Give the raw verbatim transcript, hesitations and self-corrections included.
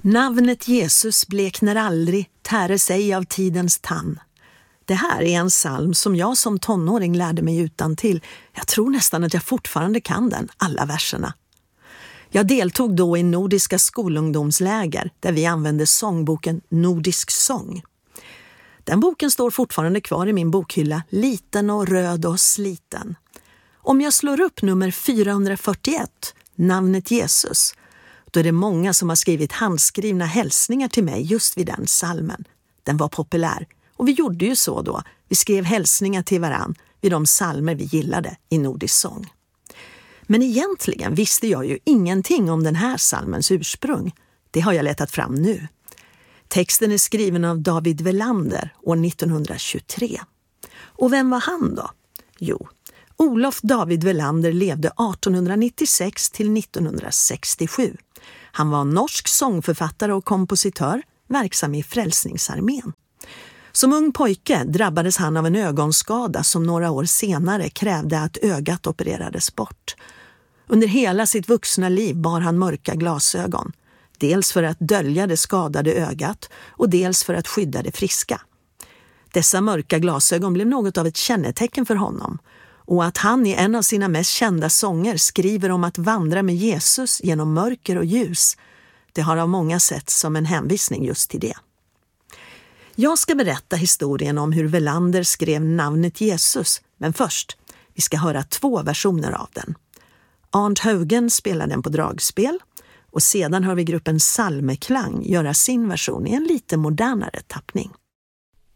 Navnet Jesus bleknar aldrig, tärer sig av tidens tann. Det här är en psalm som jag som tonåring lärde mig utantill. Jag tror nästan att jag fortfarande kan den, alla verserna. Jag deltog då i nordiska skolungdomsläger där vi använde sångboken Nordisk sång. Den boken står fortfarande kvar i min bokhylla, liten och röd och sliten. Om jag slår upp nummer fyrahundrafyrtioett, Navnet Jesus, då är det många som har skrivit handskrivna hälsningar till mig just vid den psalmen. Den var populär och vi gjorde ju så då. Vi skrev hälsningar till varann vid de psalmer vi gillade i nordisk sång. Men egentligen visste jag ju ingenting om den här psalmens ursprung. Det har jag letat fram nu. Texten är skriven av David Welander år nittonhundratjugotre. Och vem var han då? Jo, Olof David Welander levde artonhundranittiosex till nittonhundrasextiosju. Han var norsk sångförfattare och kompositör, verksam i Frälsningsarmén. Som ung pojke drabbades han av en ögonskada som några år senare krävde att ögat opererades bort. Under hela sitt vuxna liv bar han mörka glasögon. Dels för att dölja det skadade ögat och dels för att skydda det friska. Dessa mörka glasögon blev något av ett kännetecken för honom. Och att han i en av sina mest kända sånger skriver om att vandra med Jesus genom mörker och ljus, det har av många sett som en hänvisning just till det. Jag ska berätta historien om hur Welander skrev Navnet Jesus, men först, vi ska höra två versioner av den. Arndt Haugen spelar den på dragspel och sedan hör vi gruppen Salmeklang göra sin version i en lite modernare tappning.